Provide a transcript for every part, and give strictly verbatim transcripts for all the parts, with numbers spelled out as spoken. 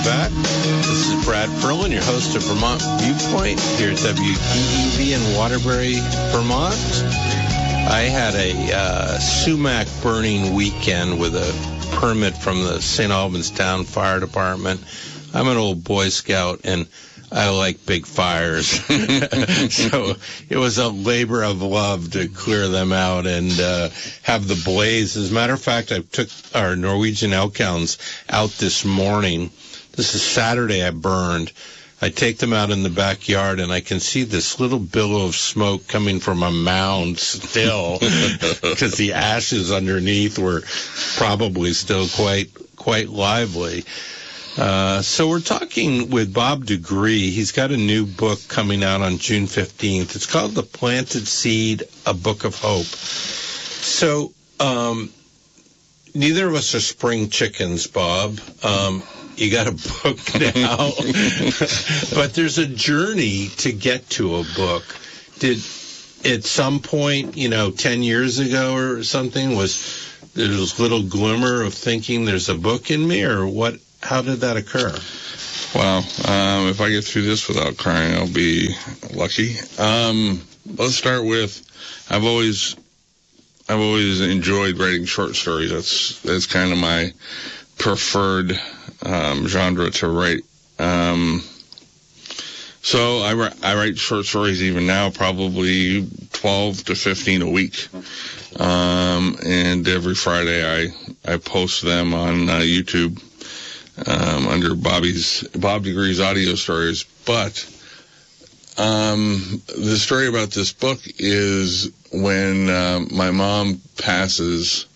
back. This is Brad Ferlin, your host of Vermont Viewpoint here at W D E V in Waterbury, Vermont. I had a uh, sumac burning weekend with a permit from the Saint Albans Town Fire Department. I'm an old Boy Scout, and I like big fires. So it was a labor of love to clear them out and uh, have the blaze. As a matter of fact, I took our Norwegian elk hounds out this morning. This is Saturday I burned. I take them out in the backyard, and I can see this little billow of smoke coming from a mound still because the ashes underneath were probably still quite quite lively. Uh, so we're talking with Bob Degree. He's got a new book coming out on June fifteenth. It's called The Planted Seed, A Book of Hope. So um, neither of us are spring chickens, Bob. Um, you got a book now. But there's a journey to get to a book. Did at some point, you know, ten years ago or something, was there this little glimmer of thinking there's a book in me, or what? How did that occur? Well, um, if I get through this without crying, I'll be lucky. Um, let's start with, I've always, I've always enjoyed writing short stories. That's that's kind of my preferred um, genre to write. Um, so I, I write short stories even now, probably twelve to fifteen a week. Um, and every Friday I, I post them on uh, YouTube. Um, under Bobby's Bob Degree's audio stories. But um, the story about this book is when um, my mom passes,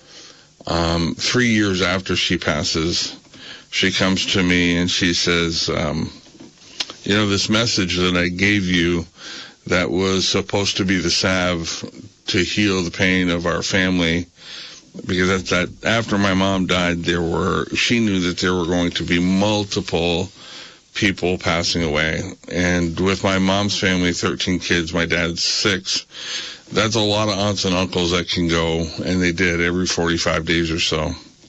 um, three years after she passes, she comes to me and she says, um, you know, this message that I gave you that was supposed to be the salve to heal the pain of our family, because at that, after my mom died, there were, she knew that there were going to be multiple people passing away. And with my mom's family, thirteen kids, my dad's six, that's a lot of aunts and uncles that can go, and they did every forty-five days or so.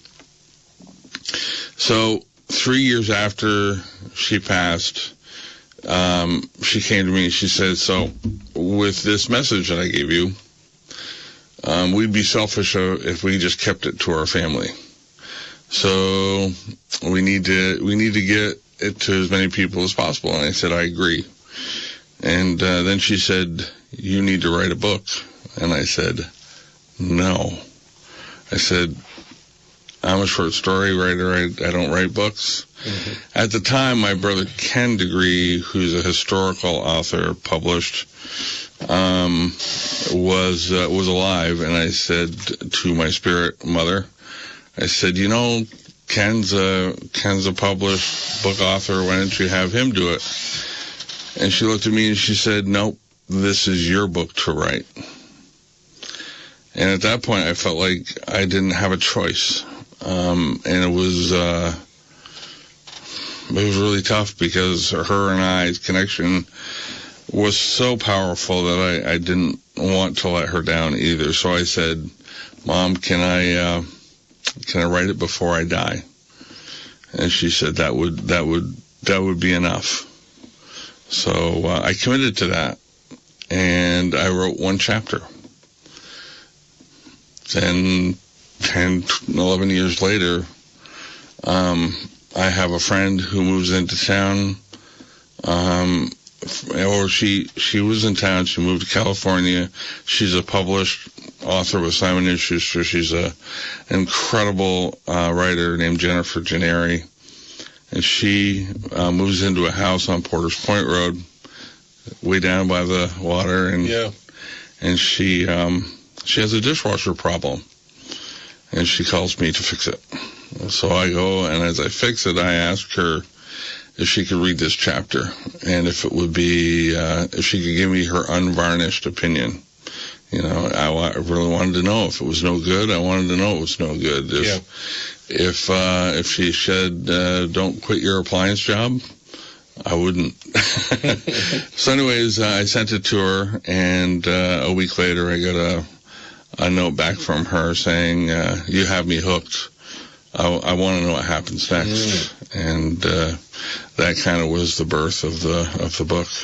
So three years after she passed, um, she came to me and she said, so with this message that I gave you, Um, we'd be selfish if we just kept it to our family. So we need to we need to get it to as many people as possible. And I said, I agree. And uh, then she said, you need to write a book. And I said, no. I said, I'm a short story writer. I, I don't write books. Mm-hmm. At the time, my brother Ken Degree, who's a historical author, published um, was uh, was alive, and I said to my spirit mother, I said, you know, Ken's a, Ken's a published book author, why don't you have him do it? And she looked at me and she said, nope, this is your book to write. And at that point, I felt like I didn't have a choice. Um, and it was, uh, it was really tough because her and I's connection was so powerful that I, I didn't want to let her down either. So I said, Mom, can I, uh, can I write it before I die? And she said that would, that would, that would be enough. So, uh, I committed to that, and I wrote one chapter. Then, ten, eleven years later, um, I have a friend who moves into town, um, or she, she was in town, she moved to California. She's a published author with Simon and Schuster. She's a incredible, uh, writer named Jennifer Gennari. And she, uh, moves into a house on Porter's Point Road, way down by the water. And, yeah. and she, um, she has a dishwasher problem. And she calls me to fix it. So I go, and as I fix it, I ask her if she could read this chapter, and if it would be, uh, if she could give me her unvarnished opinion. You know, I, I really wanted to know if it was no good. I wanted to know it was no good. If, yeah. if, uh, if she said, uh, don't quit your appliance job, I wouldn't. So anyways, uh, I sent it to her, and, uh, a week later I got a, a note back from her saying, uh, you have me hooked. I, I want to know what happens next. Mm. And uh, that kind of was the birth of the of the book.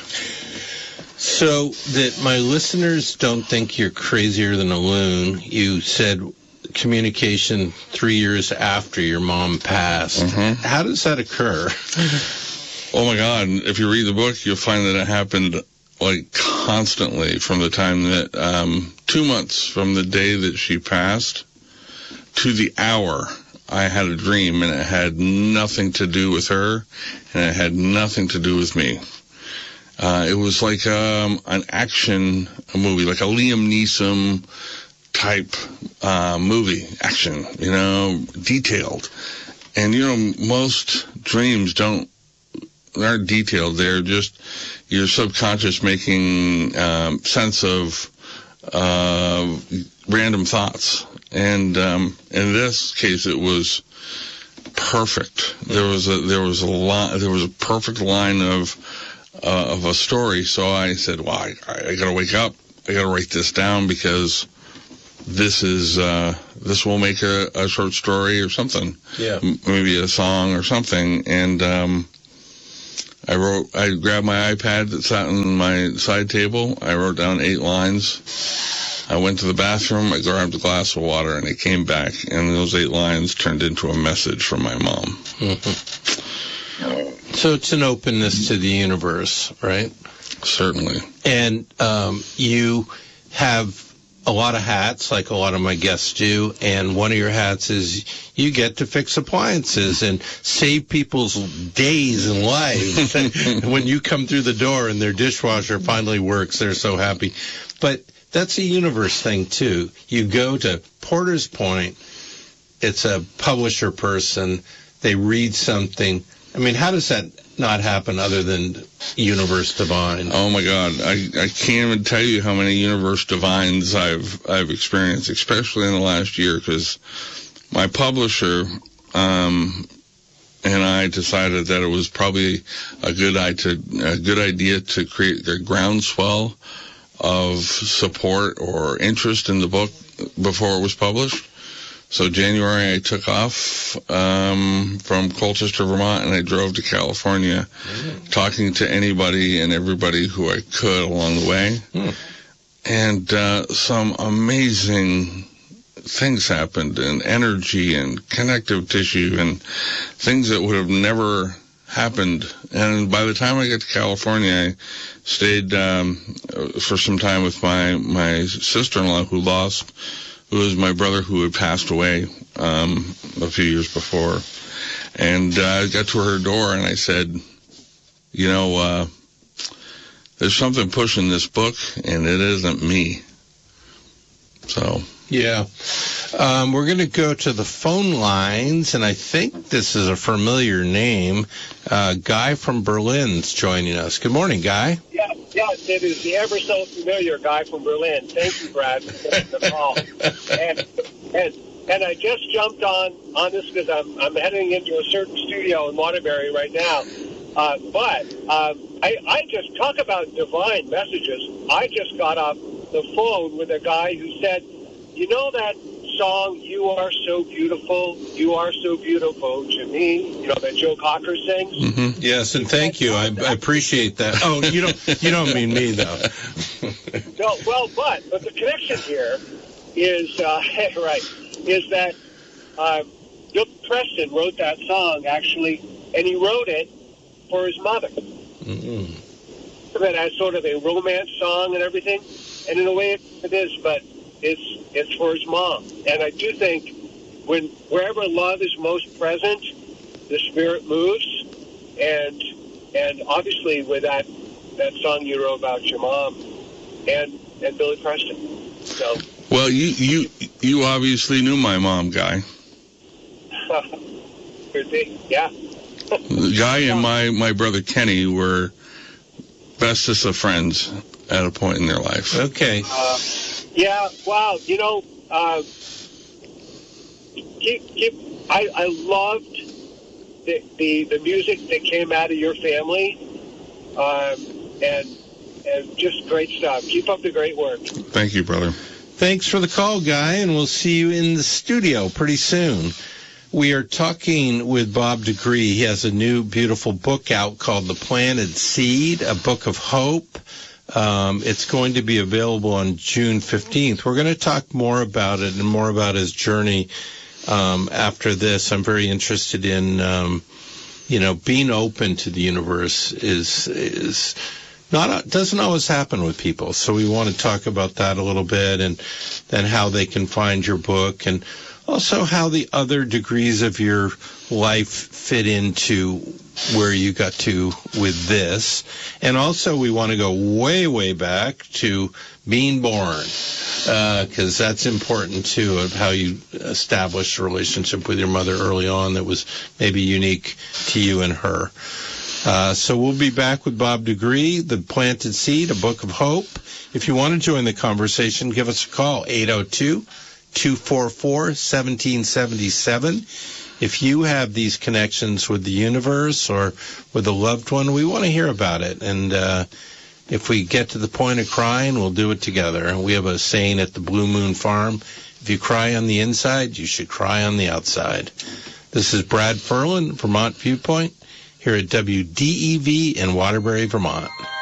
So that my listeners don't think you're crazier than a loon, you said communication three years after your mom passed. Mm-hmm. How does that occur? Oh, my God. If you read the book, you'll find that it happened, like, constantly from the time that, um, two months from the day that she passed to the hour, I had a dream, and it had nothing to do with her, and it had nothing to do with me. Uh, it was like um, an action movie, like a Liam Neeson type uh, movie, action, you know, detailed. And, you know, most dreams don't, aren't detailed. They're just your subconscious making um, sense of uh, random thoughts. And um, in this case, it was perfect. There was a there was a line, there was a perfect line of uh, of a story. So I said, "Well, I, I got to wake up. I got to write this down because this is uh, this will make a, a short story or something. Yeah, M- maybe a song or something." And um, I wrote. I grabbed my iPad that sat on my side table. I wrote down eight lines. I went to the bathroom, I grabbed a glass of water, and I came back, and those eight lines turned into a message from my mom. Mm-hmm. So it's an openness to the universe, right? Certainly. And um, you have a lot of hats, like a lot of my guests do, and one of your hats is you get to fix appliances and save people's days and lives. When you come through the door and their dishwasher finally works, they're so happy. But that's a universe thing, too. You go to Porter's Point, it's a publisher person, they read something. I mean, how does that not happen other than Universe Divine? Oh, my God. I, I can't even tell you how many Universe Divines I've I've experienced, especially in the last year, because my publisher um, and I decided that it was probably a good, a good idea to create a groundswell of support or interest in the book before it was published. So January I took off um, from Colchester, Vermont, and I drove to California, mm. talking to anybody and everybody who I could along the way. Mm. And uh, some amazing things happened, and energy and connective tissue and things that would have never happened. And by the time I got to California, I stayed um, for some time with my, my sister-in-law who lost, who was my brother who had passed away um, a few years before. And uh, I got to her door and I said, you know, uh, there's something pushing this book, and it isn't me. So. Yeah. Um, we're going to go to the phone lines, and I think this is a familiar name. Uh, Guy from Berlin's joining us. Good morning, Guy. Yeah, yeah, it is the ever so familiar Guy from Berlin. Thank you, Brad, for taking the call. And, and, and I just jumped on, on this because I'm, I'm heading into a certain studio in Waterbury right now. Uh, but um, I, I just talk about divine messages. I just got off the phone with a guy who said, you know that song, You Are So Beautiful, You Are So Beautiful to Me, you know, that Joe Cocker sings? Mm-hmm. Yes, and thank you. I, I appreciate that. Oh, you don't you don't mean me, though. No, well, but, but the connection here is, uh, right, is that uh, Bill Preston wrote that song, actually, and he wrote it for his mother. Mm-hmm. That as sort of a romance song and everything, and in a way it, it is, but it's it's for his mom. And I do think when wherever love is most present, the spirit moves, and and obviously with that that song you wrote about your mom and and Billy Preston. So well, you you you obviously knew my mom, Guy. Could be, yeah. Guy and my my brother Kenny were bestest of friends at a point in their life. Okay. Uh, Yeah, wow, you know, uh, keep, keep, I, I loved the, the the music that came out of your family, um, and and just great stuff. Keep up the great work. Thank you, brother. Thanks for the call, Guy, and we'll see you in the studio pretty soon. We are talking with Bob DeGree. He has a new beautiful book out called The Planted Seed, a book of hope. Um, it's going to be available on June fifteenth. We're going to talk more about it and more about his journey um, after this. I'm very interested in, um, you know, being open to the universe is is not doesn't always happen with people. So we want to talk about that a little bit, and then how they can find your book, and also how the other degrees of your life fit into where you got to with this. And also we want to go way, way back to being born, because uh, that's important too, of how you established a relationship with your mother early on that was maybe unique to you and her. Uh, so we'll be back with Bob DeGree, The Planted Seed, a book of hope. If you want to join the conversation, give us a call, eight oh two, two four four, one seven seven seven. If you have these connections with the universe or with a loved one, we want to hear about it. And uh, if we get to the point of crying, we'll do it together. We have a saying at the Blue Moon Farm, if you cry on the inside, you should cry on the outside. This is Brad Ferlin, Vermont Viewpoint, here at W D E V in Waterbury, Vermont.